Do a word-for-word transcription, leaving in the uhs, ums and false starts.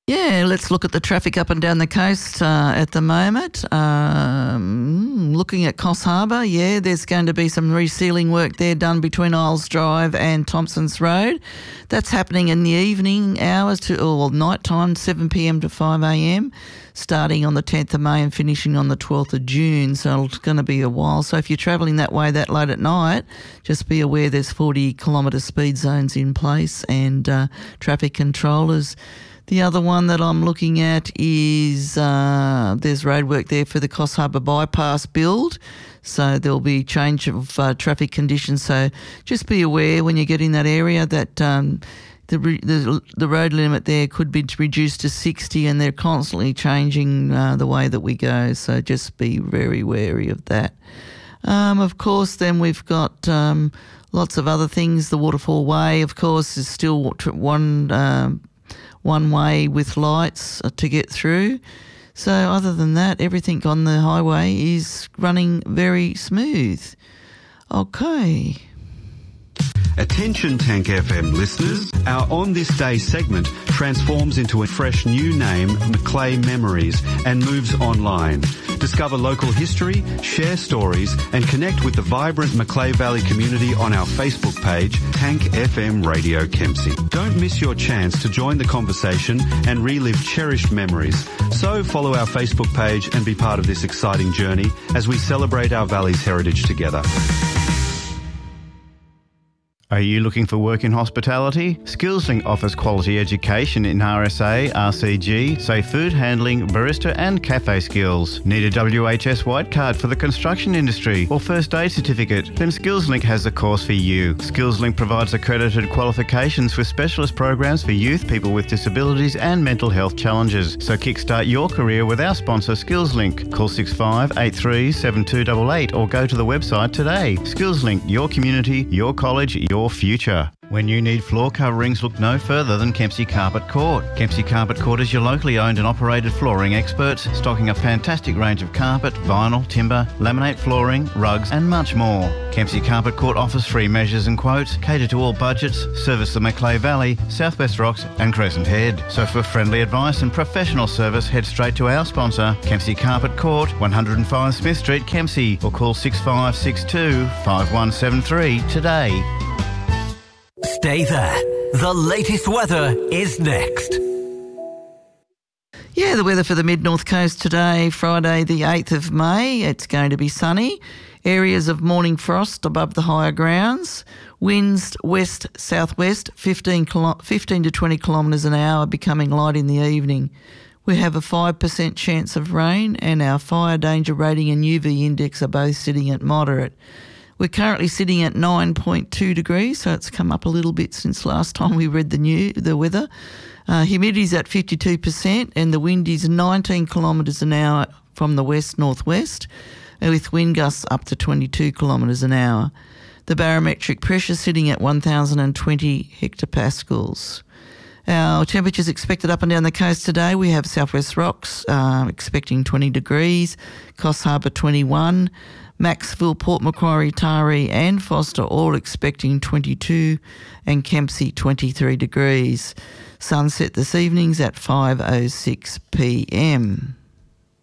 Yeah, let's look at the traffic up and down the coast uh, at the moment. Um, looking at Coffs Harbour, yeah, there's going to be some resealing work there done between Isles Drive and Thompson's Road. That's happening in the evening hours to or night time, seven p m to five a m, starting on the tenth of May and finishing on the twelfth of June. So it's going to be a while. So if you're travelling that way that late at night, just be aware there's forty kilometre speed zones in place and uh, traffic controllers. The other one that I'm looking at is uh, there's roadwork there for the Coffs Harbour bypass build. So there'll be change of uh, traffic conditions. So just be aware when you get in that area that um, the, the the road limit there could be reduced to sixty, and they're constantly changing uh, the way that we go. So just be very wary of that. Um, of course, then we've got um, lots of other things. The Waterfall Way, of course, is still one... Um, one way with lights to get through. So other than that, everything on the highway is running very smooth. Okay. Attention Tank F M listeners, our On This Day segment transforms into a fresh new name, Macleay Memories, and moves online. Discover local history, share stories, and connect with the vibrant Macleay Valley community on our Facebook page, Tank F M Radio Kempsey. Don't miss your chance to join the conversation and relive cherished memories. So follow our Facebook page and be part of this exciting journey as we celebrate our valley's heritage together. Are you looking for work in hospitality? SkillsLink offers quality education in R S A, R C G, safe food handling, barista and cafe skills. Need a W H S white card for the construction industry or first aid certificate? Then SkillsLink has a course for you. SkillsLink provides accredited qualifications with specialist programs for youth, people with disabilities and mental health challenges. So kickstart your career with our sponsor SkillsLink. Call six five eight three seven two eight eight or go to the website today. SkillsLink, your community, your college, your future. When you need floor coverings, look no further than Kempsey Carpet Court. Kempsey Carpet Court is your locally owned and operated flooring experts, stocking a fantastic range of carpet, vinyl, timber, laminate flooring, rugs and much more. Kempsey Carpet Court offers free measures and quotes, cater to all budgets, service the Macleay Valley, Southwest Rocks and Crescent Head. So for friendly advice and professional service, head straight to our sponsor, Kempsey Carpet Court, one oh five Smith Street, Kempsey, or call six five six two five one seven three today. Stay there. The latest weather is next. Yeah, the weather for the mid-north coast today, Friday the eighth of May. It's going to be sunny. Areas of morning frost above the higher grounds. Winds west-southwest, fifteen, fifteen to twenty kilometres an hour, becoming light in the evening. We have a five percent chance of rain, and our fire danger rating and U V index are both sitting at moderate. We're currently sitting at nine point two degrees, so it's come up a little bit since last time we read the new the weather. Uh, humidity's at fifty-two percent and the wind is nineteen kilometres an hour from the west-northwest, with wind gusts up to twenty-two kilometres an hour. The barometric pressure sitting at one thousand twenty hectopascals. Our temperatures expected up and down the coast today. We have Southwest Rocks uh, expecting twenty degrees, Coffs Harbour twenty-one, Maxville, Port Macquarie, Taree and Foster all expecting twenty-two, and Kempsey twenty-three degrees. Sunset this evening's at five oh six p m.